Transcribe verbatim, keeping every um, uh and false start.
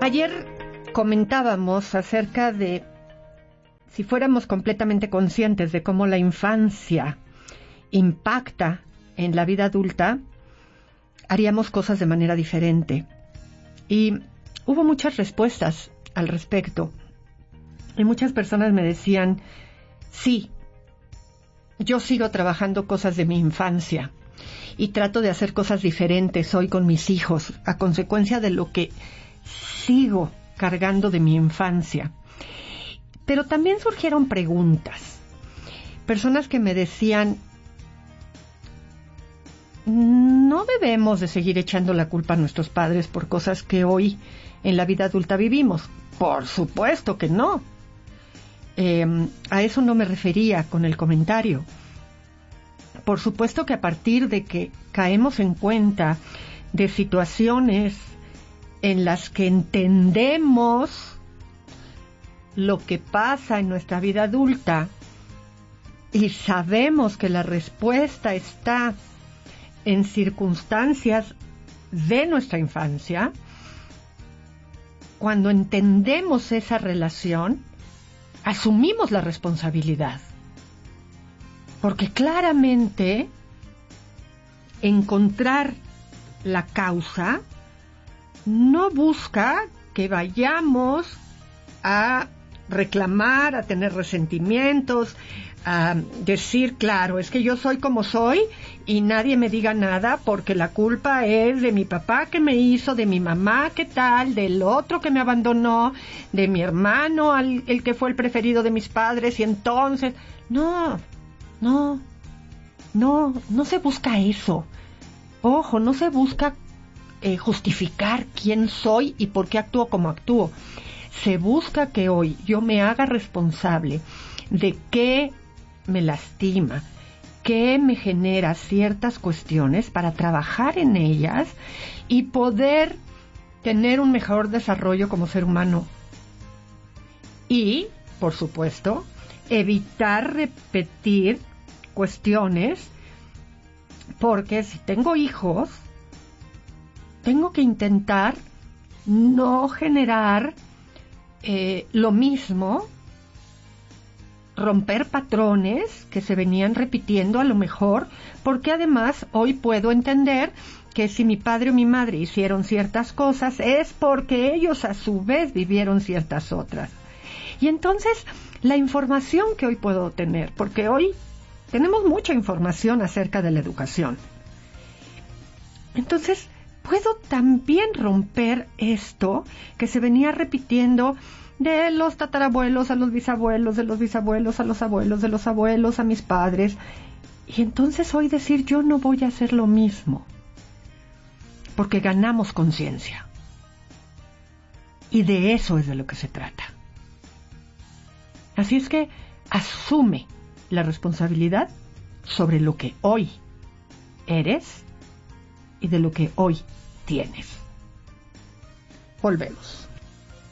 Ayer comentábamos acerca de si fuéramos completamente conscientes de cómo la infancia impacta en la vida adulta, haríamos cosas de manera diferente. Y hubo muchas respuestas al respecto. Y muchas personas me decían, sí, yo sigo trabajando cosas de mi infancia y trato de hacer cosas diferentes hoy con mis hijos, a consecuencia de lo que sigo cargando de mi infancia. Pero también surgieron preguntas. Personas que me decían, no debemos de seguir echando la culpa a nuestros padres por cosas que hoy en la vida adulta vivimos. Por supuesto que no. Eh, a eso no me refería con el comentario. Por supuesto que a partir de que caemos en cuenta de situaciones en las que entendemos lo que pasa en nuestra vida adulta y sabemos que la respuesta está en circunstancias de nuestra infancia, cuando entendemos esa relación, asumimos la responsabilidad. Porque claramente encontrar la causa no busca que vayamos a reclamar, a tener resentimientos, a decir, claro, es que yo soy como soy y nadie me diga nada porque la culpa es de mi papá que me hizo, de mi mamá que tal, del otro que me abandonó, de mi hermano, al, el que fue el preferido de mis padres, y entonces, no, no, no, no se busca eso. Ojo, no se busca eh, justificar quién soy y por qué actúo como actúo. Se busca que hoy yo me haga responsable de qué me lastima, qué me genera ciertas cuestiones para trabajar en ellas y poder tener un mejor desarrollo como ser humano. Y, por supuesto, evitar repetir cuestiones, porque si tengo hijos, tengo que intentar no generar Eh, lo mismo, romper patrones que se venían repitiendo a lo mejor, porque además hoy puedo entender que si mi padre o mi madre hicieron ciertas cosas es porque ellos a su vez vivieron ciertas otras. Y entonces la información que hoy puedo tener, porque hoy tenemos mucha información acerca de la educación, entonces puedo también romper esto que se venía repitiendo de los tatarabuelos a los bisabuelos, de los bisabuelos a los abuelos, de los abuelos a mis padres. Y entonces hoy decir, yo no voy a hacer lo mismo, porque ganamos conciencia. Y de eso es de lo que se trata. Así es que asume la responsabilidad sobre lo que hoy eres y de lo que hoy tienes. Volvemos.